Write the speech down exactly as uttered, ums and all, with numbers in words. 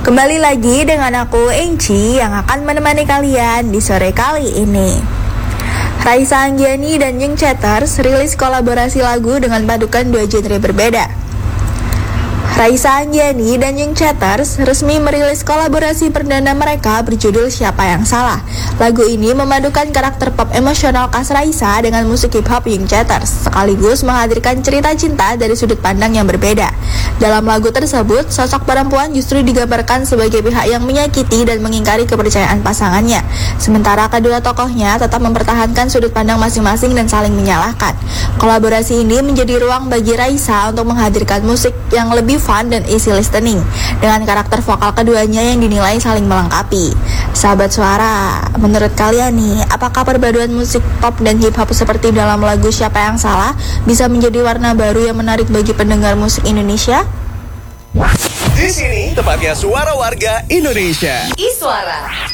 Kembali lagi dengan aku, Enci, yang akan menemani kalian di sore kali ini. Raisa Anggiani dan Young Cetters rilis kolaborasi lagu dengan padukan dua genre berbeda. Raisa Anggiani dan Young Cetters resmi merilis kolaborasi perdana mereka berjudul Siapa Yang Salah. Lagu ini memadukan karakter pop emosional khas Raisa dengan musik hip hop Young Cetters, sekaligus menghadirkan cerita cinta dari sudut pandang yang berbeda. Dalam lagu tersebut, sosok perempuan justru digambarkan sebagai pihak yang menyakiti dan mengingkari kepercayaan pasangannya, sementara kedua tokohnya tetap mempertahankan sudut pandang masing-masing dan saling menyalahkan. Kolaborasi ini menjadi ruang bagi Raisa untuk menghadirkan musik yang lebih fun dan easy listening, dengan karakter vokal keduanya yang dinilai saling melengkapi. Sahabat Suara, menurut kalian nih, apakah perpaduan musik pop dan hip hop seperti dalam lagu Siapa Yang Salah bisa menjadi warna baru yang menarik bagi pendengar musik Indonesia? Di sini tempatnya suara warga Indonesia. Iswara.